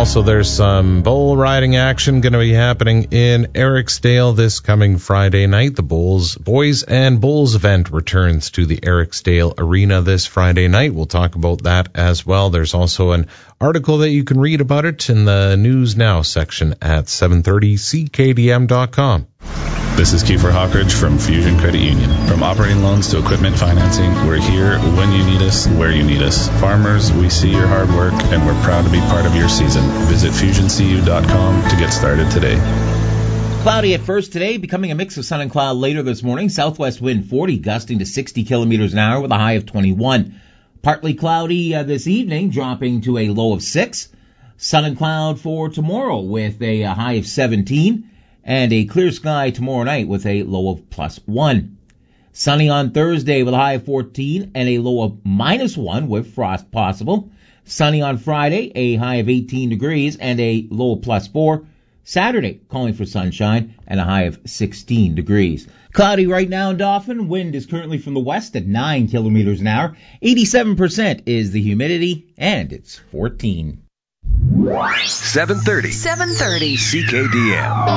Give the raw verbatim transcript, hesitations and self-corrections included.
Also, there's some bull riding action going to be happening in Eriksdale this coming Friday night. The Bulls, Boys and Bulls event returns to the Eriksdale Arena this Friday night. We'll talk about that as well. There's also an article that you can read about it in the News Now section at seven thirty C K D M dot com. This is Kiefer Hawkridge from Fusion Credit Union. From operating loans to equipment financing, we're here when you need us, where you need us. Farmers, we see your hard work, and we're proud to be part of your season. Visit fusion c u dot com to get started today. Cloudy at first today, becoming a mix of sun and cloud later this morning. Southwest wind forty, gusting to sixty kilometers an hour with a high of twenty-one. Partly cloudy uh, this evening, dropping to a low of six. Sun and cloud for tomorrow with a, a high of seventeen. And a clear sky tomorrow night with a low of plus one. Sunny on Thursday with a high of fourteen and a low of minus one with frost possible. Sunny on Friday, a high of eighteen degrees and a low of plus four. Saturday, calling for sunshine and a high of sixteen degrees. Cloudy right now in Dauphin. Wind is currently from the west at nine kilometers an hour. eighty-seven percent is the humidity, and it's fourteen. seven thirty. seven thirty. C K D M.